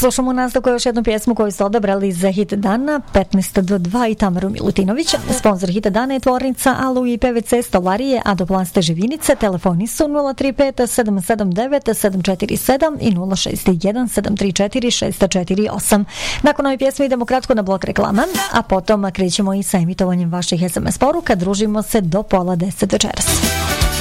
Slušamo nastavku još jednu pjesmu koju ste odabrali za hit dana 15 do 2 i Tamaru Milutinović. Sponsor hita dana je tvornica Alu i PVC stolarije Adoplaste Živinice. Telefoni su 035 779 747 i 061 734 648. Nakon ove pjesme idemo kratko na blok reklama, a potom krećemo i sa emitovanjem vaših SMS poruka. Družimo se do 9:30 večeras.